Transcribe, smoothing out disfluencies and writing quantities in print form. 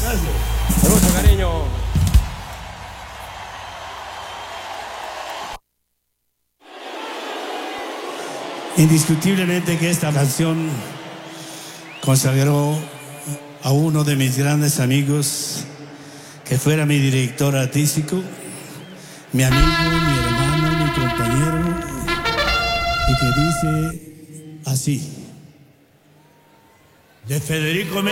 Gracias. Con mucho cariño. Indiscutiblemente que esta canción consagró a uno de mis grandes amigos, que fuera mi director artístico, mi amigo, mi hermano, mi compañero, y que dice así: de Federico